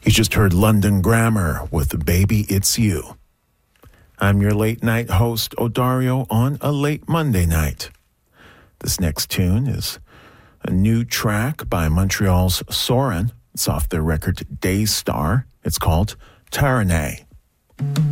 You just heard London Grammar with Baby It's You. I'm your late night host, Odario, on a late Monday night. This next tune is a new track by Montreal's Soren. It's off their record Daystar. It's called Taranay.